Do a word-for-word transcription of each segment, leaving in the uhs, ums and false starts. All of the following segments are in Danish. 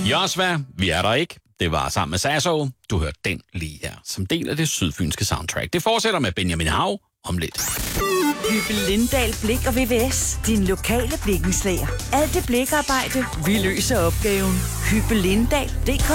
Josva, vi er der ikke. Det var sammen med Sasso. Du hørte den lige her, som del af det sydfynske soundtrack. Det fortsætter med Benjamin Hav om lidt. Hyppe Lindahl Blik og V V S. Din lokale blikkenslager. Alt det blikarbejde, vi løser opgaven. Hyppe Lindahl punktum d k.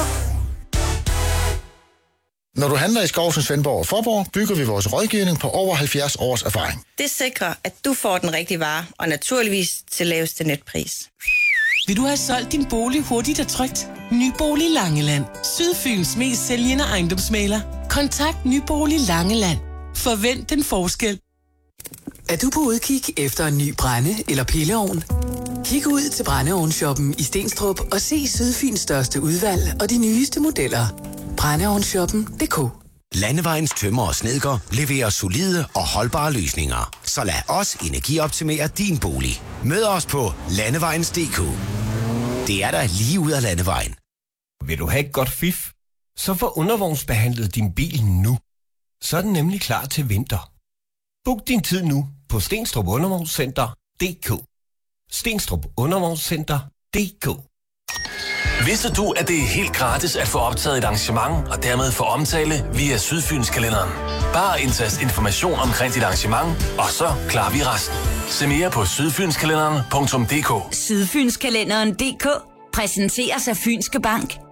Når du handler i Skovsen, Svendborg og Forborg, bygger vi vores rådgivning på over halvfjerds års erfaring. Det sikrer, at du får den rigtige vare, og naturligvis til laveste netpris. Vil du have solgt din bolig hurtigt og trygt? Nybolig Langeland. Sydfyns mest sælgende ejendomsmægler. Kontakt Nybolig Langeland. Forvent den forskel. Er du på udkig efter en ny brænde- eller pilleovn? Kig ud til brændeovnshoppen i Stenstrup og se Sydfyns største udvalg og de nyeste modeller. brændeovnshoppen punktum d k. Landevejens tømmer og snedker leverer solide og holdbare løsninger. Så lad os energioptimere din bolig. Mød os på landevejens punktum d k. Det er der lige ud af landevejen. Vil du have et godt fif? Så få undervognsbehandlet din bil nu. Så er den nemlig klar til vinter. Book din tid nu på Stenstrup Undervognscenter punktum d k. Stenstrup Undervognscenter punktum d k. Vidste du, at det er helt gratis at få optaget et arrangement og dermed få omtale via Sydfynskalenderen? Bare indtast information omkring dit arrangement, og så klarer vi resten. Se mere på sydfynskalenderen punktum d k. Sydfynskalenderen punktum d k præsenteres af Fynske Bank.